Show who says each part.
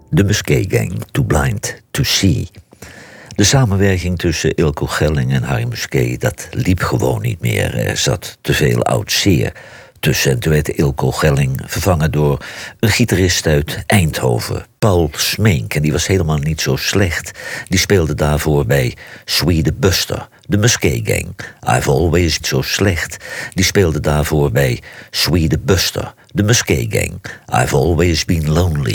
Speaker 1: De Musquet Gang, Too Blind to See. De samenwerking tussen Ilko Gelling en Harry Musquet, dat liep gewoon niet meer. Er zat te veel oud zeer tussen. En toen werd Ilko Gelling vervangen door een gitarist uit Eindhoven, Paul Smeenk. En die was helemaal niet zo slecht. Die speelde daarvoor bij Swede Buster, de Musquet Gang. I've always zo slecht. Die speelde daarvoor bij Swede Buster, de Musquet Gang. I've always been lonely.